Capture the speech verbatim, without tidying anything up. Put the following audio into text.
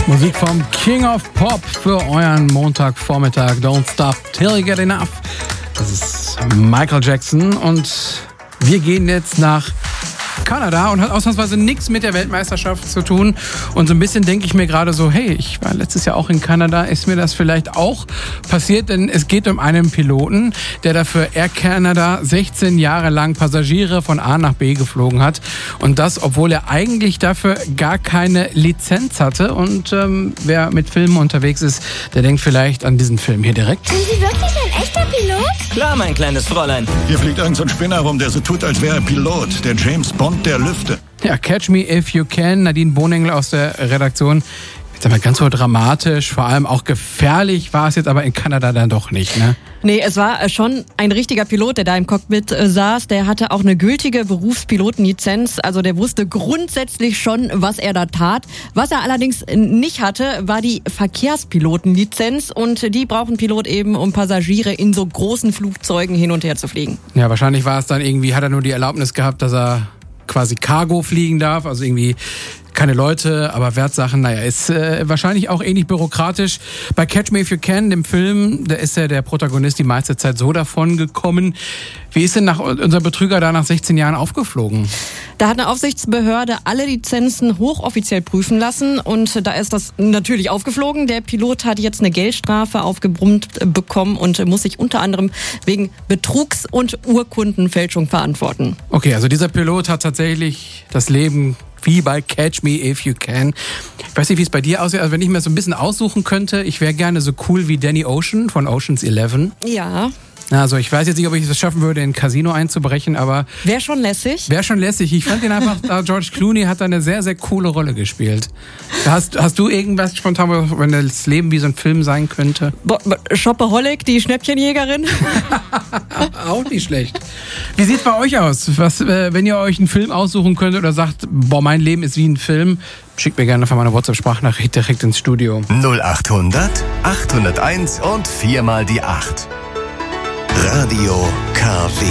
Musik vom King of Pop für euren Montagvormittag. Don't stop till you get enough. Das ist Michael Jackson und wir gehen jetzt nach Kanada und hat ausnahmsweise nichts mit der Weltmeisterschaft zu tun. Und so ein bisschen denke ich mir gerade so, hey, ich war letztes Jahr auch in Kanada, ist mir das vielleicht auch passiert? Denn es geht um einen Piloten, der dafür Air Canada sechzehn Jahre lang Passagiere von A nach B geflogen hat. Und das, obwohl er eigentlich dafür gar keine Lizenz hatte. Und ähm, wer mit Filmen unterwegs ist, der denkt vielleicht an diesen Film hier direkt. Sind Sie wirklich ein echter Pilot? Klar, mein kleines Fräulein. Hier fliegt irgend so ein Spinner rum, der so tut, als wäre er Pilot. Der James Bond der Lüfte. Ja, Catch Me If You Can, Nadine Bohnengel aus der Redaktion. Jetzt aber ganz so dramatisch, vor allem auch gefährlich war es jetzt aber in Kanada dann doch nicht, ne? Nee, es war schon ein richtiger Pilot, der da im Cockpit äh, saß. Der hatte auch eine gültige Berufspilotenlizenz. Also der wusste grundsätzlich schon, was er da tat. Was er allerdings nicht hatte, war die Verkehrspilotenlizenz. Und die braucht ein Pilot eben, um Passagiere in so großen Flugzeugen hin und her zu fliegen. Ja, wahrscheinlich war es dann irgendwie, hat er nur die Erlaubnis gehabt, dass er quasi Cargo fliegen darf, also irgendwie keine Leute, aber Wertsachen, naja, ist äh, wahrscheinlich auch ähnlich bürokratisch. Bei Catch Me If You Can, dem Film, da ist ja der Protagonist die meiste Zeit so davon gekommen. Wie ist denn nach unser Betrüger da nach sechzehn Jahren aufgeflogen? Da hat eine Aufsichtsbehörde alle Lizenzen hochoffiziell prüfen lassen und da ist das natürlich aufgeflogen. Der Pilot hat jetzt eine Geldstrafe aufgebrummt bekommen und muss sich unter anderem wegen Betrugs- und Urkundenfälschung verantworten. Okay, also dieser Pilot hat tatsächlich das Leben wie bei Catch Me If You Can. Ich weiß nicht, wie es bei dir aussieht. Also wenn ich mir so ein bisschen aussuchen könnte, ich wäre gerne so cool wie Danny Ocean von Ocean's Eleven. Ja. Also ich weiß jetzt nicht, ob ich es schaffen würde, in ein Casino einzubrechen, aber... Wäre schon lässig. Wäre schon lässig. Ich fand ihn einfach, George Clooney hat da eine sehr, sehr coole Rolle gespielt. Hast, hast du irgendwas spontan, wenn das Leben wie so ein Film sein könnte? Bo- Shopaholic, die Schnäppchenjägerin. Auch nicht schlecht. Wie sieht's bei euch aus? Was, äh, wenn ihr euch einen Film aussuchen könnt oder sagt, boah, mein Leben ist wie ein Film, schickt mir gerne von meiner WhatsApp-Sprachnachricht direkt ins Studio. null achthundert achthunderteins und viermal die acht. Radio K W.